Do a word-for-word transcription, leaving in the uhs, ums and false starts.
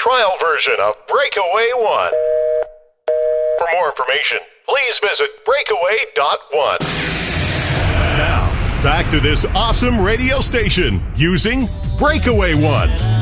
trial version of Breakaway One. For more information, please visit breakaway dot one. Now, back to this awesome radio station using Breakaway One.